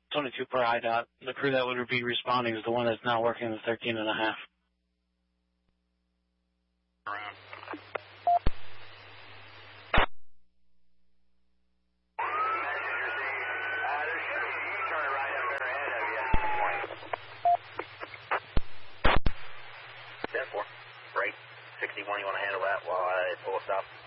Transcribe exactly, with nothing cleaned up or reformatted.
twenty-two per I D O T. The crew that would be responding is the one that's now working the thirteen and a half. Around. ten four. Right. sixty-one, you want to handle that while I pull a stop?